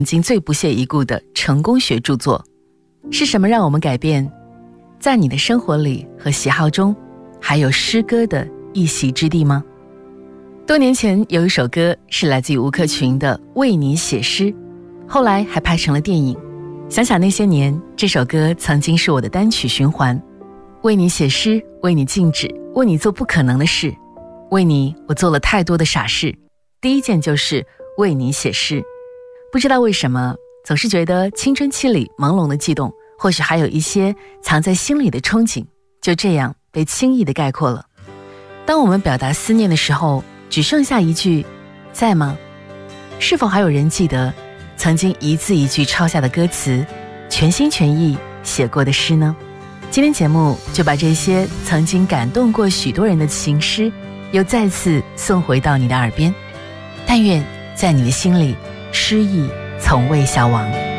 曾经最不屑一顾的成功学著作。是什么让我们改变？在你的生活里和喜好中，还有诗歌的一席之地吗？多年前有一首歌是来自于吴克群的《为你写诗》，后来还拍成了电影。想想那些年，这首歌曾经是我的单曲循环。为你写诗，为你静止，为你做不可能的事，为你我做了太多的傻事，第一件就是为你写诗。不知道为什么，总是觉得青春期里朦胧的悸动，或许还有一些藏在心里的憧憬，就这样被轻易地概括了。当我们表达思念的时候，只剩下一句在吗？是否还有人记得曾经一字一句抄下的歌词，全心全意写过的诗呢？今天节目就把这些曾经感动过许多人的情诗，又再次送回到你的耳边。但愿在你的心里，诗意从未消亡。